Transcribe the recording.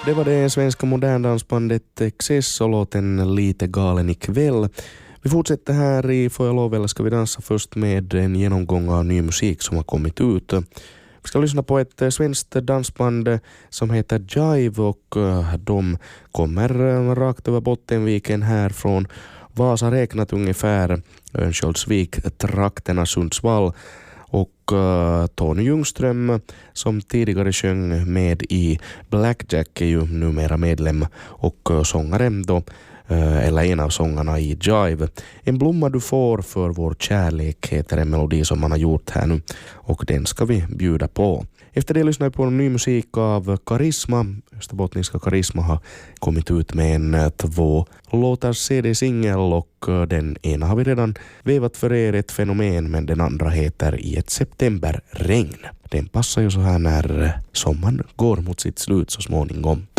Det var det svenska moderndansbandet Excess och låten Lite galen ikväll. Vi fortsätter här i Får jag lov eller ska vi dansa först med en genomgång av ny musik som har kommit ut. Vi ska lyssna på ett svenskt dansband som heter Jive och de kommer rakt över Bottenviken här från Vasa räknat ungefär, Örnsköldsvik, trakterna Sundsvall. Och Tony Ljungström som tidigare sjöng med i Blackjack är ju numera medlem och sångaren då, eller en av sångarna i Jive. En blomma du får för vår kärlek heter en melodi som man har gjort här nu och den ska vi bjuda på. Efter det lyssnar vi på ny musik av Karisma. Österbottniska Karisma har kommit ut med en 2 låtars CD-singel och den ena har vi redan vevat för er, ett fenomen, men den andra heter I ett septemberregn. Den passar ju så här när sommaren går mot sitt slut så småningom.